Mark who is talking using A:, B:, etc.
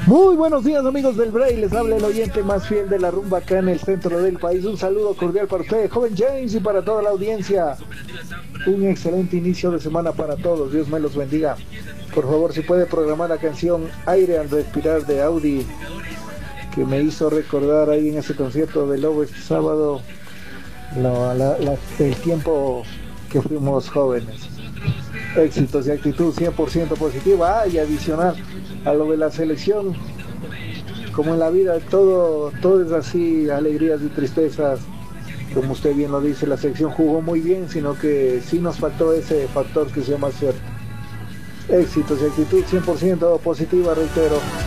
A: Muy buenos días, amigos del Bray, les habla el oyente más fiel de la rumba acá en el centro del país. Un saludo cordial para usted, joven James, y para toda la audiencia. Un excelente inicio de semana para todos, Dios me los bendiga. Por favor, si puede programar la canción Aire al Respirar de Audi, que me hizo recordar ahí en ese concierto de Lobo este sábado el tiempo que fuimos jóvenes. Éxitos y actitud 100% positiva. Y adicional a lo de la selección, como en la vida todo es así, alegrías y tristezas. Como usted bien lo dice, la selección jugó muy bien, sino que sí nos faltó ese factor que se llama suerte. Éxitos y actitud 100% positiva, reitero.